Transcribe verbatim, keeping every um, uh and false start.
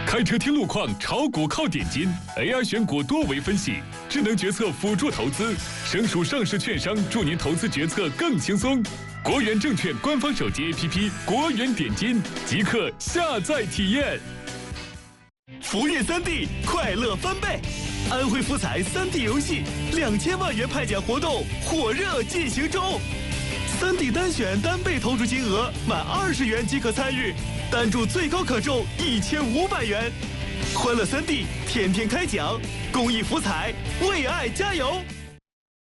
开车听路况，炒股靠点金 ，A I 选股多维分析，智能决策辅助投资，省属上市券商助您投资决策更轻松。国元证券官方手机 A P P 国元点金即刻下载体验。 福运三 D 快乐翻倍，安徽福彩三 D 游戏两千万元派奖活动火热进行中。三 D 单选单倍投注金额满二十元即可参与，单注最高可中一千五百元。欢乐三 D 天天开奖，公益福彩，为爱加油！